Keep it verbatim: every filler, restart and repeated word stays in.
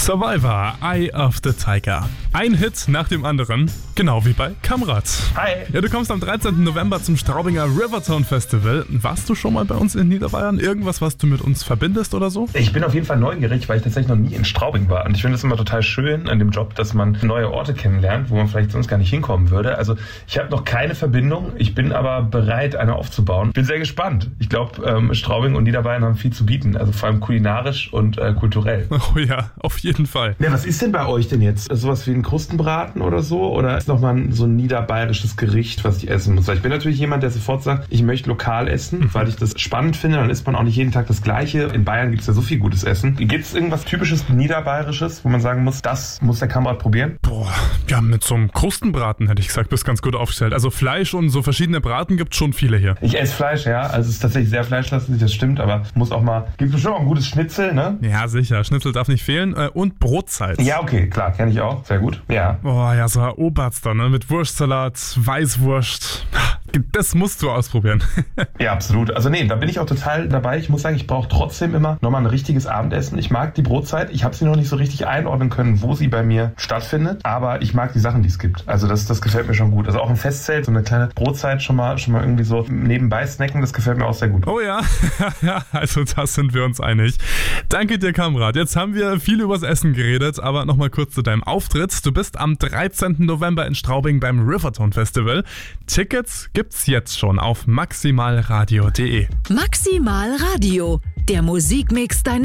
Survivor, Eye of the Tiger. Ein Hit nach dem anderen, genau wie bei Kamrat. Hi. Ja, du kommst am dreizehnten November zum Straubinger Rivertown Festival. Warst du schon mal bei uns in Niederbayern? Irgendwas, was du mit uns verbindest oder so? Ich bin auf jeden Fall neugierig, weil ich tatsächlich noch nie in Straubing war. Und ich finde es immer total schön an dem Job, dass man neue Orte kennenlernt, wo man vielleicht sonst gar nicht hinkommen würde. Also ich habe noch keine Verbindung, ich bin aber bereit, eine aufzubauen. Bin sehr gespannt. Ich glaube, ähm, Straubing und Niederbayern haben viel zu bieten, also vor allem kulinarisch und äh, kulturell. Oh ja, auf jeden Fall. Ja, was ist denn bei euch denn jetzt? Sowas wie ein Krustenbraten oder so? Oder ist nochmal so ein niederbayerisches Gericht, was ich essen muss? Weil ich bin natürlich jemand, der sofort sagt, ich möchte lokal essen, mhm. weil ich das spannend finde. Dann isst man auch nicht jeden Tag das Gleiche. In Bayern gibt es ja so viel gutes Essen. Gibt es irgendwas typisches Niederbayerisches, wo man sagen muss, das muss der Kamerad probieren? Boah, ja, mit so einem Krustenbraten hätte ich gesagt, bist ganz gut aufgestellt. Also Fleisch und so verschiedene Braten gibt es schon viele hier. Ich esse Fleisch, ja. Also es ist tatsächlich sehr fleischlastig, das stimmt, aber muss auch mal, gibt bestimmt auch ein gutes Schnitzel, ne? Ja, sicher. Schnitzel darf nicht fehlen. Und Brotzeit. Ja, okay, klar, kenne ich auch. Sehr gut. Ja. Boah, ja, so ein Oberster, ne? Mit Wurstsalat, Weißwurst. Das musst du ausprobieren. Ja, absolut. Also nee, da bin ich auch total dabei. Ich muss sagen, ich brauche trotzdem immer nochmal ein richtiges Abendessen. Ich mag die Brotzeit. Ich habe sie noch nicht so richtig einordnen können, wo sie bei mir stattfindet. Aber ich mag die Sachen, die es gibt. Also das, das gefällt mir schon gut. Also auch ein Festzelt, so eine kleine Brotzeit schon mal, schon mal irgendwie so nebenbei snacken, das gefällt mir auch sehr gut. Oh ja, ja, also da sind wir uns einig. Danke dir, Kamrat. Jetzt haben wir viel übers Essen geredet, aber nochmal kurz zu deinem Auftritt. Du bist am dreizehnten November in Straubing beim Rivertown Festival. Tickets gibt's jetzt schon auf maximalradio punkt de. Maximal Radio, der Musikmix deines